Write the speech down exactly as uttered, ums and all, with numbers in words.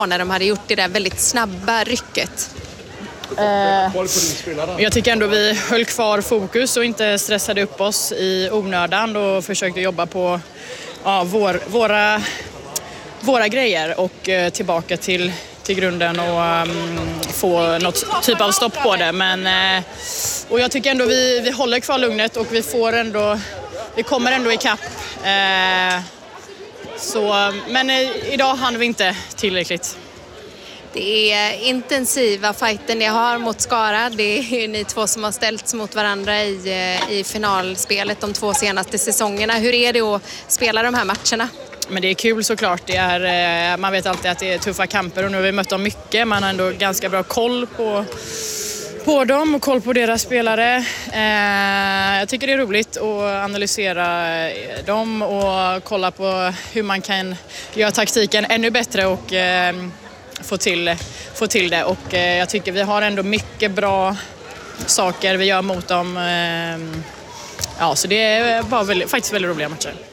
när de hade gjort det där väldigt snabba rycket? Eh, jag tycker ändå vi höll kvar fokus och inte stressade upp oss i onödan och försökte jobba på ja, vår, våra, våra grejer och eh, tillbaka till, till grunden och um, få något typ av stopp på det. Men, eh, och jag tycker ändå vi, vi håller kvar lugnet och vi får ändå, vi kommer ändå ikapp. Eh, så, men eh, idag hann vi inte tillräckligt. Det är intensiva fighter ni har mot Skara. Det är ni två som har ställts mot varandra i, i finalspelet de två senaste säsongerna. Hur är det att spela de här matcherna? Men det är kul såklart. Det är, man vet alltid att det är tuffa kamper och nu har vi mött dem mycket. Man har ändå ganska bra koll på, på dem och koll på deras spelare. Eh, jag tycker det är roligt att analysera dem och kolla på hur man kan göra taktiken ännu bättre och eh, få till, få till det. Och eh, jag tycker vi har ändå mycket bra saker vi gör mot dem. Eh, ja, så det var väl, faktiskt väldigt roliga matcher.